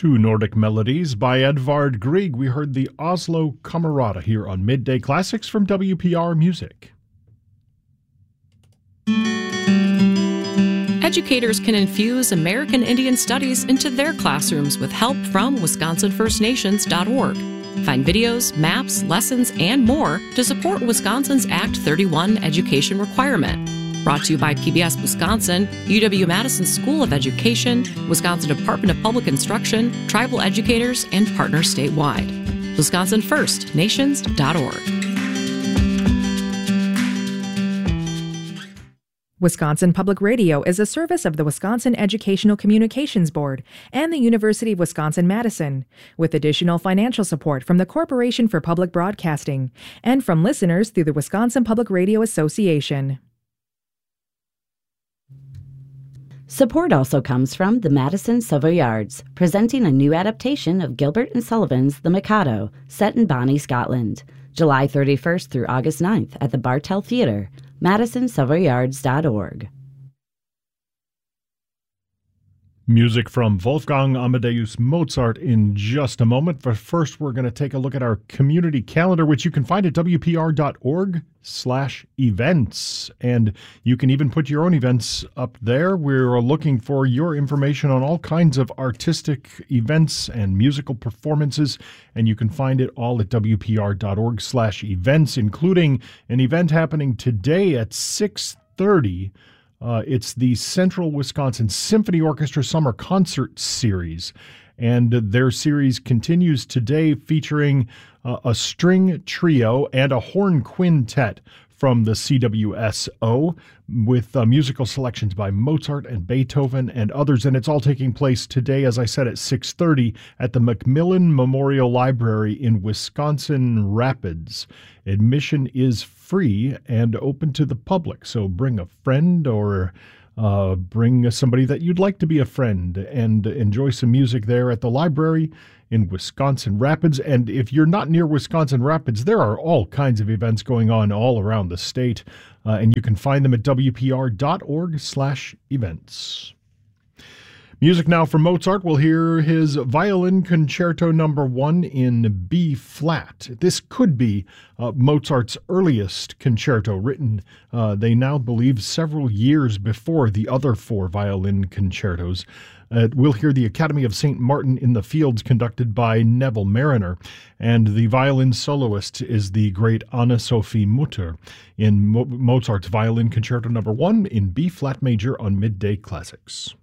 To Nordic Melodies by Edvard Grieg, we heard the Oslo Camerata here on Midday Classics from WPR Music. Educators can infuse American Indian Studies into their classrooms with help from WisconsinFirstNations.org. Find videos, maps, lessons, and more to support Wisconsin's Act 31 education requirement. Brought to you by PBS Wisconsin, UW-Madison School of Education, Wisconsin Department of Public Instruction, tribal educators, and partners statewide. WisconsinFirstNations.org. Wisconsin Public Radio is a service of the Wisconsin Educational Communications Board and the University of Wisconsin-Madison, with additional financial support from the Corporation for Public Broadcasting and from listeners through the Wisconsin Public Radio Association. Support also comes from the Madison Savoyards, presenting a new adaptation of Gilbert and Sullivan's The Mikado, set in Bonnie, Scotland, July 31st through August 9th at the Bartell Theatre, MadisonSavoyards.org. Music from Wolfgang Amadeus Mozart in just a moment. But first, we're going to take a look at our community calendar, which you can find at WPR.org/events. And you can even put your own events up there. We're looking for your information on all kinds of artistic events and musical performances. And you can find it all at WPR.org/events, including an event happening today at 6:30. It's the Central Wisconsin Symphony Orchestra Summer Concert Series, and their series continues today featuring a string trio and a horn quintet from the CWSO with musical selections by Mozart and Beethoven and others, and it's all taking place today, as I said, at 6:30 at the Macmillan Memorial Library in Wisconsin Rapids. Admission is free and open to the public, so bring a friend or bring somebody that you'd like to be a friend and enjoy some music there at the library in Wisconsin Rapids. And if you're not near Wisconsin Rapids, there are all kinds of events going on all around the state, and you can find them at WPR.org/events. Music now from Mozart. We'll hear his Violin Concerto No. 1 in B-flat. This could be Mozart's earliest concerto, written, they now believe, several years before the other four violin concertos. We'll hear the Academy of St. Martin in the Fields, conducted by Neville Mariner, and the violin soloist is the great Anna-Sophie Mutter in Mozart's Violin Concerto No. 1 in B-flat major on Midday Classics.